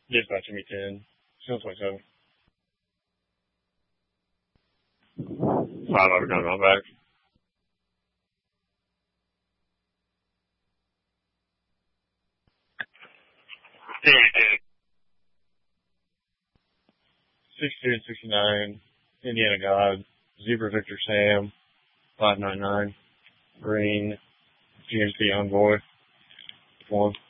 Dispatch me 10. 27. 5 overtime, I'm back. Yeah. 62 and 69, Indiana God, Zebra Victor Sam, 599, Green, GMC Envoy, 1.